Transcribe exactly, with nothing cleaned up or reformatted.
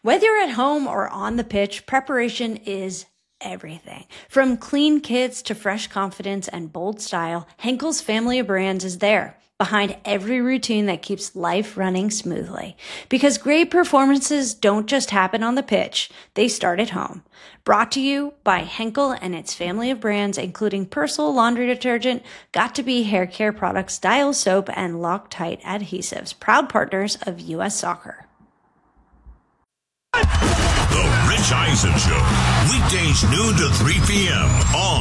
Whether you're at home or on the pitch, preparation is everything. From clean kits to fresh confidence and bold style, Henkel's family of brands is there behind every routine that keeps life running smoothly. Because great performances don't just happen on the pitch, they start at home. Brought to you by Henkel and its family of brands, including Persil laundry detergent, Got2b hair care products, Dial soap, and Loctite adhesives, proud partners of U S Soccer. The Rich Eisen Show, weekdays noon to three p.m. on